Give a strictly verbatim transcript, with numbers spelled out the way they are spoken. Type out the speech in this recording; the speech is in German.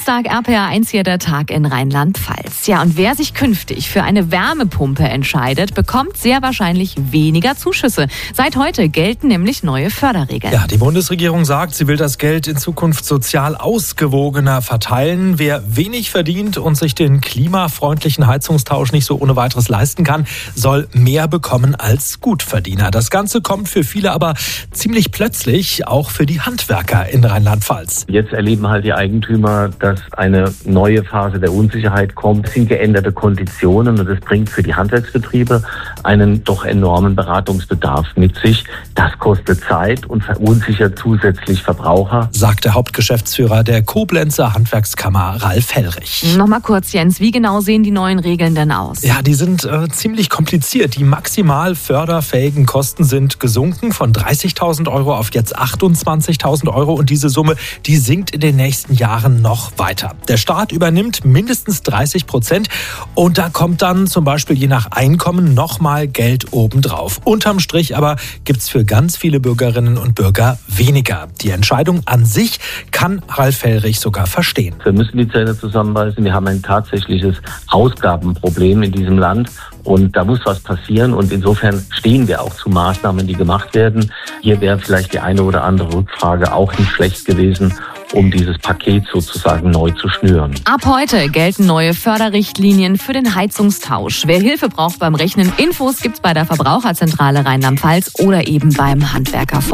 Dienstag, R P R eins hier, der Tag in Rheinland-Pfalz. Ja, und wer sich künftig für eine Wärmepumpe entscheidet, bekommt sehr wahrscheinlich weniger Zuschüsse. Seit heute gelten nämlich neue Förderregeln. Ja, die Bundesregierung sagt, sie will das Geld in Zukunft sozial ausgewogener verteilen. Wer wenig verdient und sich den klimafreundlichen Heizungstausch nicht so ohne weiteres leisten kann, soll mehr bekommen als Gutverdiener. Das Ganze kommt für viele aber ziemlich plötzlich, auch für die Handwerker in Rheinland-Pfalz. Jetzt erleben halt die Eigentümer, dass eine neue Phase der Unsicherheit kommt. Es sind geänderte Konditionen und es bringt für die Handwerksbetriebe einen doch enormen Beratungsbedarf mit sich. Das kostet Zeit und verunsichert zusätzlich Verbraucher, sagt der Hauptgeschäftsführer der Koblenzer Handwerkskammer, Ralf Hellrich. Nochmal kurz, Jens, wie genau sehen die neuen Regeln denn aus? Ja, die sind äh, ziemlich kompliziert. Die maximal förderfähigen Kosten sind gesunken von dreißigtausend Euro auf jetzt achtundzwanzigtausend Euro und diese Summe, die sinkt in den nächsten Jahren noch weiter. Der Staat übernimmt mindestens dreißig Prozent und da kommt dann zum Beispiel je nach Einkommen nochmal Geld obendrauf. Unterm Strich aber gibt's für ganz viele Bürgerinnen und Bürger weniger. Die Entscheidung an sich kann Ralf Hellrich sogar verstehen. Wir müssen die Zähne zusammenbeißen. Wir haben ein tatsächliches Ausgabenproblem in diesem Land. Und da muss was passieren und insofern stehen wir auch zu Maßnahmen, die gemacht werden. Hier wäre vielleicht die eine oder andere Rückfrage auch nicht schlecht gewesen, um dieses Paket sozusagen neu zu schnüren. Ab heute gelten neue Förderrichtlinien für den Heizungstausch. Wer Hilfe braucht beim Rechnen, Infos gibt's bei der Verbraucherzentrale Rheinland-Pfalz oder eben beim Handwerker.